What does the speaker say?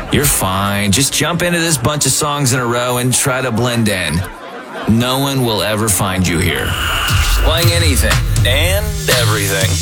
You're fine. Just jump into this bunch of songs in a row and try to blend in. No one will ever find you here. Playing anything and everything.